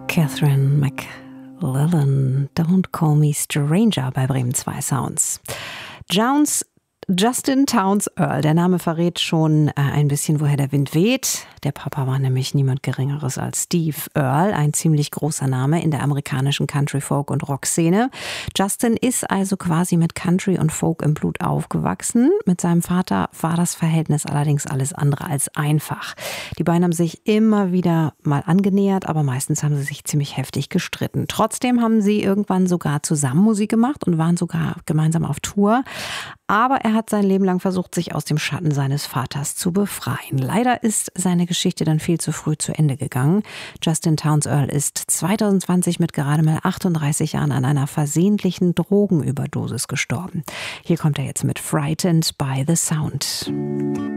Catherine McLellan, Don't Call Me Stranger bei Bremen 2 Sounds. Justin Townes Earle, der Name verrät schon ein bisschen, woher der Wind weht. Der Papa war nämlich niemand Geringeres als Steve Earle, ein ziemlich großer Name in der amerikanischen Country, Folk und Rock-Szene. Justin ist also quasi mit Country und Folk im Blut aufgewachsen. Mit seinem Vater war das Verhältnis allerdings alles andere als einfach. Die beiden haben sich immer wieder mal angenähert, aber meistens haben sie sich ziemlich heftig gestritten. Trotzdem haben sie irgendwann sogar zusammen Musik gemacht und waren sogar gemeinsam auf Tour. Aber er hat sein Leben lang versucht, sich aus dem Schatten seines Vaters zu befreien. Leider ist seine Geschichte dann viel zu früh zu Ende gegangen. Justin Townes Earle ist 2020 mit gerade mal 38 Jahren an einer versehentlichen Drogenüberdosis gestorben. Hier kommt er jetzt mit Frightened by the Sound.